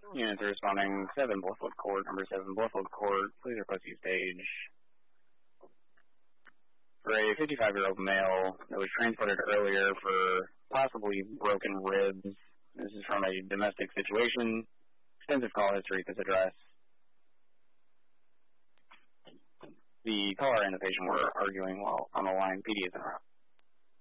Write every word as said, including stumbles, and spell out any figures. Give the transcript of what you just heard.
Units are responding. seven Bluffwood Court, number seven Bluffwood Court. Please request you stage. For a fifty-five-year-old male that was transported earlier for possibly broken ribs. This is from a domestic situation. Extensive call history at this address. The caller and the patient were arguing while on the line. P D is en route.